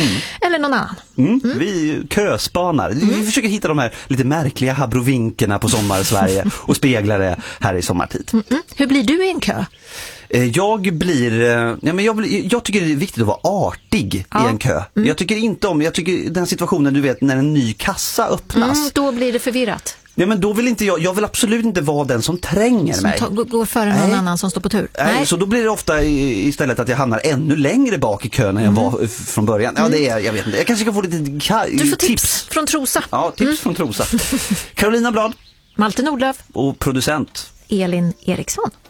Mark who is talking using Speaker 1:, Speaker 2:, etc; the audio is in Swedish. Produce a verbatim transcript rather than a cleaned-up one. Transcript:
Speaker 1: Mm.
Speaker 2: Eller någon annan.
Speaker 1: Mm. Mm. Vi köspanar. Mm. Vi försöker hitta de här lite märkliga habrovinkerna på sommar-Sverige och spegla det här i sommartid.
Speaker 2: Mm. Mm. Hur blir du i en kö?
Speaker 1: Jag blir, ja, men jag, blir, jag tycker det är viktigt att vara artig ja. i en kö. Mm. Jag tycker inte om, jag tycker den situationen du vet när en ny kassa öppnas.
Speaker 2: Mm, då blir det förvirrat.
Speaker 1: Ja, men då vill inte jag, jag vill absolut inte vara den som tränger
Speaker 2: som
Speaker 1: mig.
Speaker 2: Som går före någon
Speaker 1: Nej.
Speaker 2: annan som står på tur.
Speaker 1: Nej. Nej, så då blir det ofta istället att jag hamnar ännu längre bak i kön än jag mm. var från början. Ja, det är, jag vet inte. Jag kanske ska få lite ka-
Speaker 2: Du får tips.
Speaker 1: tips
Speaker 2: från Trosa.
Speaker 1: Ja, tips mm. från Trosa. Carolina Blad.
Speaker 2: Malte Nordlöf.
Speaker 1: Och producent
Speaker 2: Elin Eriksson.